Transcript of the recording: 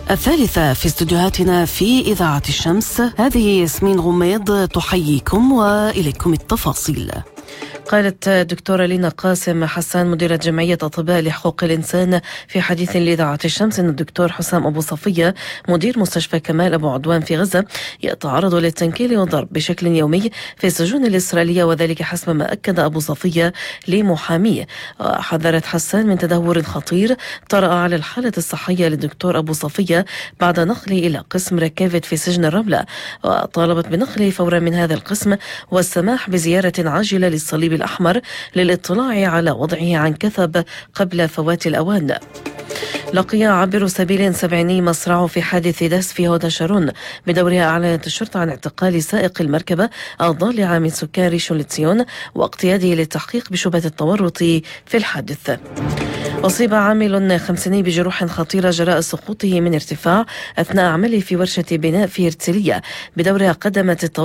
الثالثة في استديوهاتنا في إذاعة الشمس. هذه ياسمين غميض تحييكم وإليكم التفاصيل. قالت الدكتورة لينا قاسم حسان مديرة جمعية أطباء لحقوق الإنسان في حديث لإذاعة الشمس أن الدكتور حسام أبو صفية مدير مستشفى كمال أبو عدوان في غزة يتعرض للتنكيل والضرب بشكل يومي في السجون الإسرائيلية، وذلك حسب ما أكد أبو صفية لمحاميه. حذرت حسان من تدهور خطير طرأ على الحالة الصحية للدكتور أبو صفية بعد نقله إلى قسم ركافت في سجن الرملة، وطالبت بنقله فورا من هذا القسم والسماح بزيارة عاجلة للصليب الأحمر للاطلاع على وضعه عن كثب قبل فوات الأوان. لقي عابر سبيل سبعيني مصرعه في حادث داس في هودا شارون. بدورها أعلنت الشرطة عن اعتقال سائق المركبة الضالعة من سكان ريشون لتسيون واقتياده للتحقيق بشبهة التورط في الحادث. أصيب عامل خمسيني بجروح خطيرة جراء سقوطه من ارتفاع أثناء عمله في ورشة بناء في هرتسلية. بدورها قدمت